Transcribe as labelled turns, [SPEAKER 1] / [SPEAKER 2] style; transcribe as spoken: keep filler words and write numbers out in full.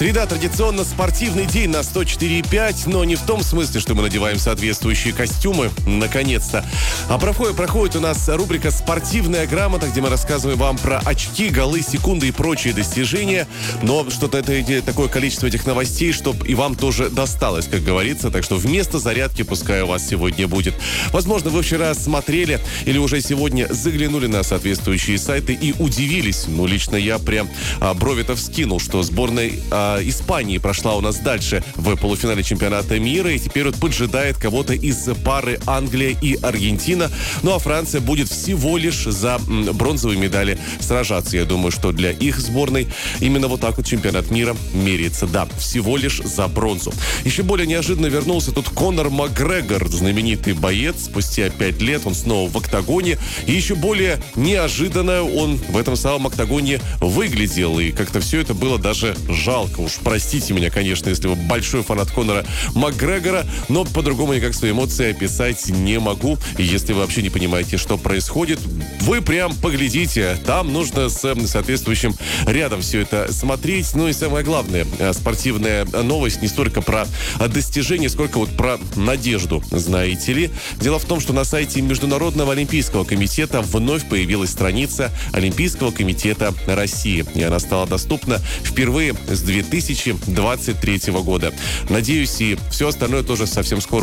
[SPEAKER 1] Среда традиционно спортивный день на сто четыре и пять, но не в том смысле, что мы надеваем соответствующие костюмы, наконец-то. А проходит, проходит у нас рубрика «Спортивная грамота», где мы рассказываем вам про очки, голы, секунды и прочие достижения. Но что-то это такое количество этих новостей, чтобы и вам тоже досталось, как говорится. Так что вместо зарядки пускай у вас сегодня будет. Возможно, вы вчера смотрели или уже сегодня заглянули на соответствующие сайты и удивились. Ну, лично я прям а, брови-то вскинул, что сборная а, Испании прошла у нас дальше в полуфинале чемпионата мира и теперь вот поджидает кого-то из пары Англия и Аргентина. Ну а Франция будет всего лишь за м, бронзовые медали сражаться. Я думаю, что для их сборной именно вот так вот чемпионат мира меряется. Да, всего лишь за бронзу. Еще более неожиданно вернулся тут Конор Макгрегор, знаменитый боец. Спустя пять лет он снова в октагоне. И еще более неожиданно он в этом самом октагоне выглядел. И как-то все это было даже жалко. Уж простите меня, конечно, если вы большой фанат Конора Макгрегора, но по-другому никак свои эмоции описать не могу. И если вы вообще не понимаете, что происходит, вы прям поглядите. Там нужно с соответствующим рядом все это смотреть. Ну и самое главное, спортивная новость не столько про достижения, сколько вот про надежду, знаете ли. Дело в том, что на сайте Международного олимпийского комитета вновь появилась страница Олимпийского комитета России. И она стала доступна впервые с две тысячи двадцать третьего года. Надеюсь, и все остальное тоже совсем скоро